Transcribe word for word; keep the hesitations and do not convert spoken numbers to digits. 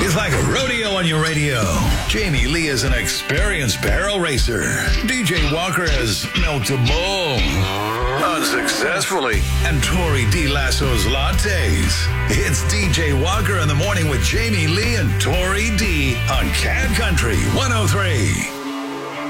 It's like a rodeo on your radio. Jamie Lee is an experienced barrel racer. D J Walker has milked a bull unsuccessfully. And Tori D. Lasso's lattes. It's D J Walker in the morning with Jamie Lee and Tori D. on Cat Country one oh three.